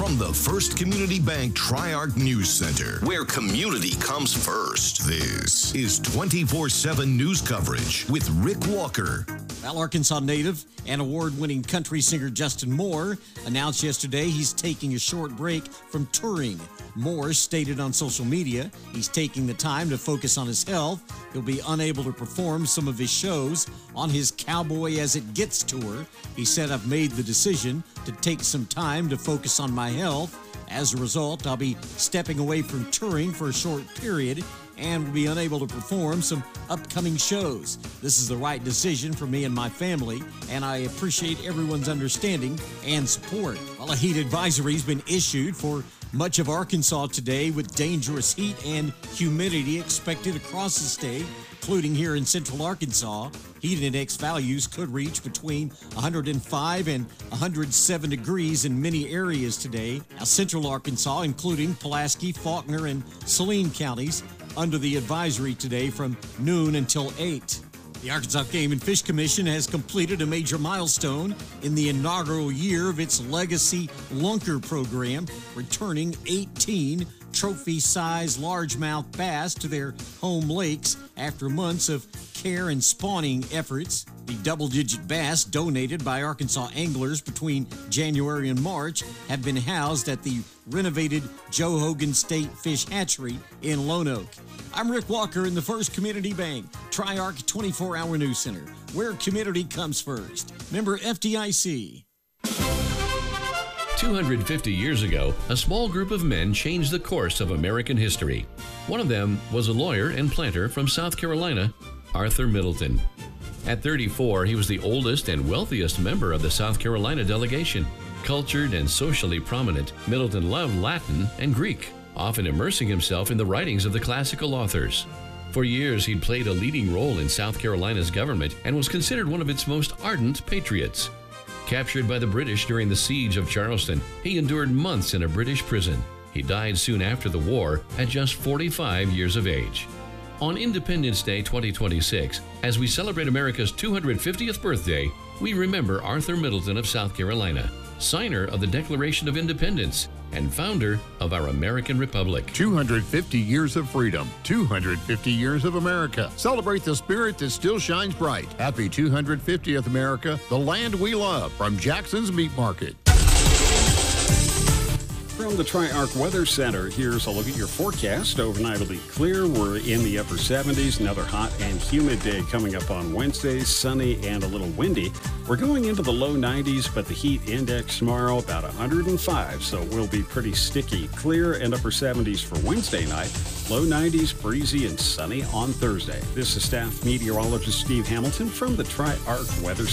from the First Community Bank Tri-Arc News Center, where community comes first. This is 24/7 news coverage with Rick Walker. Well, Arkansas native and award-winning country singer Justin Moore announced yesterday he's taking a short break from touring. Moore stated on social media he's taking the time to focus on his health. He'll be unable to perform some of his shows on his Cowboy As It Gets tour. He said, "I've made the decision to take some time to focus on my health. As a result, I'll be stepping away from touring for a short period and will be unable to perform some upcoming shows. This is the right decision for me and my family, and I appreciate everyone's understanding and support." Well, a heat advisory has been issued for much of Arkansas today, with dangerous heat and humidity expected across the state, including here in central Arkansas. Heat index values could reach between 105 and 107 degrees in many areas today. Now, central Arkansas, including Pulaski, Faulkner, and Saline counties, under the advisory today from noon until 8. The Arkansas Game and Fish Commission has completed a major milestone in the inaugural year of its Legacy Lunker program, returning 18 trophy-sized largemouth bass to their home lakes after months of care and spawning efforts. The double-digit bass donated by Arkansas anglers between January and March have been housed at the renovated Joe Hogan State Fish Hatchery in Lone Oak. I'm Rick Walker in the First Community Bank Tri-Arc 24-Hour News Center, where community comes first. Member FDIC. 250 years ago, a small group of men changed the course of American history. One of them was a lawyer and planter from South Carolina, Arthur Middleton. At 34, he was the oldest and wealthiest member of the South Carolina delegation. Cultured and socially prominent, Middleton loved Latin and Greek, often immersing himself in the writings of the classical authors. For years, he'd played a leading role in South Carolina's government and was considered one of its most ardent patriots. Captured by the British during the siege of Charleston, he endured months in a British prison. He died soon after the war at just 45 years of age. On Independence Day 2026, as we celebrate America's 250th birthday, we remember Arthur Middleton of South Carolina, signer of the Declaration of Independence and founder of our American Republic. 250 years of freedom, 250 years of America. Celebrate the spirit that still shines bright. Happy 250th America, the land we love, from Jackson's Meat Market. From the Tri-Arc Weather Center, here's a look at your forecast. Overnight will be clear. We're in the upper 70s. Another hot and humid day coming up on Wednesday. Sunny and a little windy. We're going into the low 90s, but the heat index tomorrow about 105, so it will be pretty sticky. Clear and upper 70s for Wednesday night. Low 90s, breezy and sunny on Thursday. This is staff meteorologist Steve Hamilton from the Tri-Arc Weather Center.